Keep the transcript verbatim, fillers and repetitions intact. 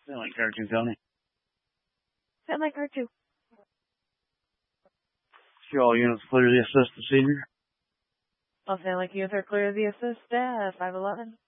Sound like Cartoon Tony. Sound like her too. See all units clear the assist this evening. I'll sound like you are clear of the assist, uh, five eleven.